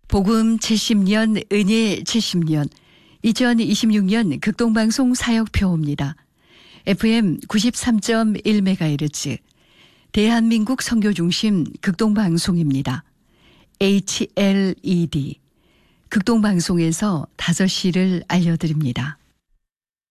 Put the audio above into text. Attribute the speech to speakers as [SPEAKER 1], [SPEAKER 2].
[SPEAKER 1] 복음 70년, 은혜 70년, 2026년 극동방송 사역표입니다. FM 93.1MHz, 대한민국 선교중심 극동방송입니다. HLED, 극동방송에서 5시를 알려드립니다.